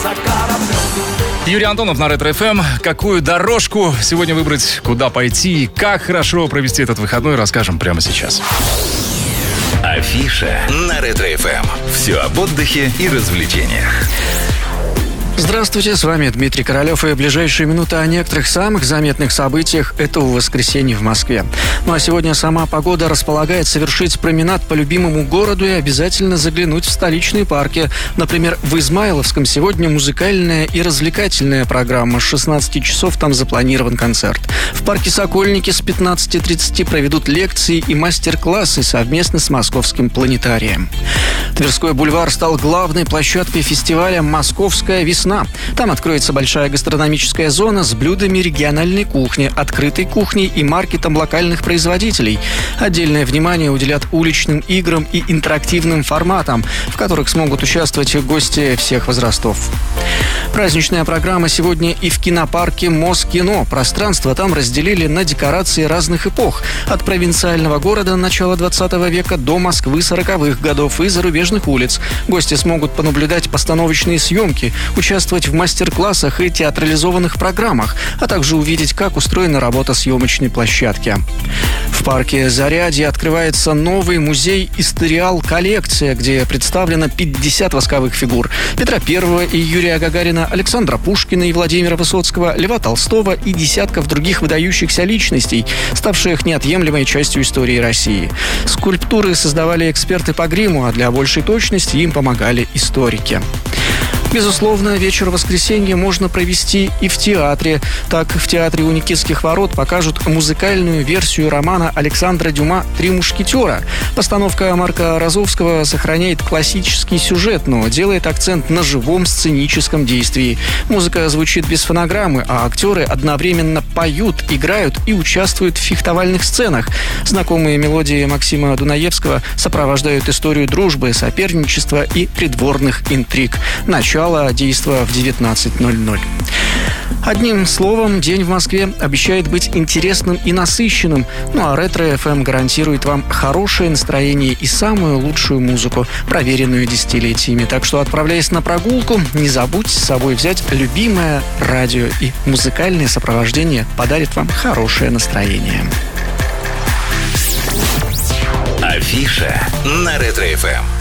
за кораблем. Юрий Антонов на Ретро-ФМ. Какую дорожку сегодня выбрать, куда пойти и как хорошо провести этот выходной, расскажем прямо сейчас. Афиша на Ретро-ФМ. Все об отдыхе и развлечениях. Здравствуйте, с вами Дмитрий Королёв, и ближайшие минуты о некоторых самых заметных событиях этого воскресенья в Москве. Ну а сегодня сама погода располагает совершить променад по любимому городу и обязательно заглянуть в столичные парки. Например, в Измайловском сегодня музыкальная и развлекательная программа. С 16 часов там запланирован концерт. В парке Сокольники с 15:30 проведут лекции и мастер-классы совместно с Московским планетарием. Тверской бульвар стал главной площадкой фестиваля «Московская весна». Там откроется большая гастрономическая зона с блюдами региональной кухни, открытой кухней и маркетом локальных производителей. Отдельное внимание уделят уличным играм и интерактивным форматам, в которых смогут участвовать гости всех возрастов. Праздничная программа сегодня и в кинопарке Москино. Пространство там разделили на декорации разных эпох. От провинциального города начала 20 века до Москвы 40-х годов и зарубежных улиц. Гости смогут понаблюдать постановочные съемки, участвовать в мастер-классах и театрализованных программах, а также увидеть, как устроена работа съемочной площадки. В парке Зарядье открывается новый музей «Историал-коллекция», где представлено 50 восковых фигур Петра I и Юрия Гагарина, Александра Пушкина и Владимира Высоцкого, Льва Толстого и десятков других выдающихся личностей, ставших неотъемлемой частью истории России. Скульптуры создавали эксперты по гриму, а для большей точности им помогали историки. Безусловно, вечер воскресенья можно провести и в театре. Так, в театре у Никитских ворот покажут музыкальную версию романа Александра Дюма «Три мушкетера». Постановка Марка Розовского сохраняет классический сюжет, но делает акцент на живом сценическом действии. Музыка звучит без фонограммы, а актеры одновременно поют, играют и участвуют в фехтовальных сценах. Знакомые мелодии Максима Дунаевского сопровождают историю дружбы, соперничества и придворных интриг. Начало действа в 19:00. Одним словом, день в Москве обещает быть интересным и насыщенным. Ну а Ретро-ФМ гарантирует вам хорошее настроение и самую лучшую музыку, проверенную десятилетиями. Так что, отправляясь на прогулку, не забудьте с собой взять любимое радио, и музыкальное сопровождение подарит вам хорошее настроение. Афиша на Ретро-ФМ.